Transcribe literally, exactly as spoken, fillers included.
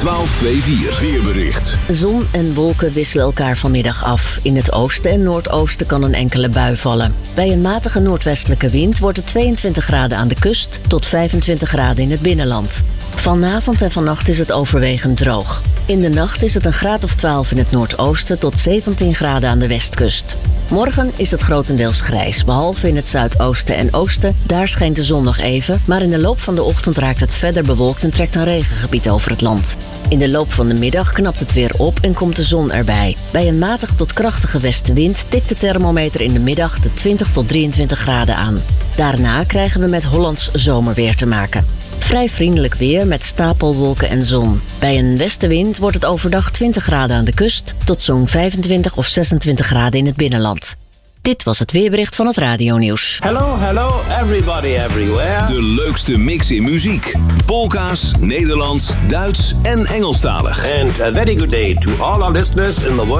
twaalf vierentwintig. Weerbericht. Zon en wolken wisselen elkaar vanmiddag af. In het oosten en noordoosten kan een enkele bui vallen. Bij een matige noordwestelijke wind wordt het tweeëntwintig graden aan de kust tot vijfentwintig graden in het binnenland. Vanavond en vannacht is het overwegend droog. In de nacht is het een graad of twaalf in het noordoosten tot zeventien graden aan de westkust. Morgen is het grotendeels grijs, behalve in het zuidoosten en oosten. Daar schijnt de zon nog even, maar in de loop van de ochtend raakt het verder bewolkt en trekt een regengebied over het land. In de loop van de middag knapt het weer op en komt de zon erbij. Bij een matig tot krachtige westenwind tikt de thermometer in de middag de twintig tot drieëntwintig graden aan. Daarna krijgen we met Hollands zomerweer te maken. Vrij vriendelijk weer met stapelwolken en zon. Bij een westenwind wordt het overdag twintig graden aan de kust tot zo'n vijfentwintig of zesentwintig graden in het binnenland. Dit was het weerbericht van het radionieuws. Hello, hello, everybody everywhere. De leukste mix in muziek. Polka's, Nederlands, Duits en Engelstalig. And a very good day to all our listeners in the world.